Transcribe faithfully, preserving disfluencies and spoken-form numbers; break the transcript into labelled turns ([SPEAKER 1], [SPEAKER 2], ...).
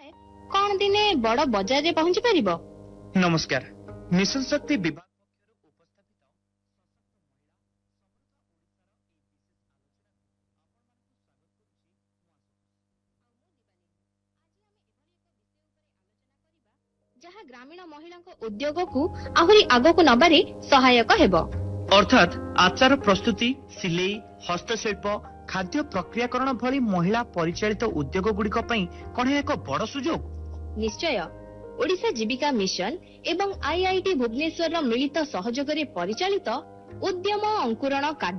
[SPEAKER 1] कौन दिने बड़ बजार रे पहुंची परिबो?
[SPEAKER 2] नमस्कार। मिशन शक्ति विभाग
[SPEAKER 1] जहा ग्रामीण महिला उद्योग को आहुरी आगो को नबारे सहायक हेबो।
[SPEAKER 2] अर्थात आचार प्रस्तुति, सिलाई, हस्तशिल्प, खाद्य प्रक्रियाकरण भली महिला परिचालित उद्योग गुड़िक कौन है एक बड़ सुजोग?
[SPEAKER 1] निश्चय। ओडिशा जीविका मिशन एवं आईआईटी भुवनेश्वर मिलित सहयोग परिचालित उद्यम अंकुरण कार्य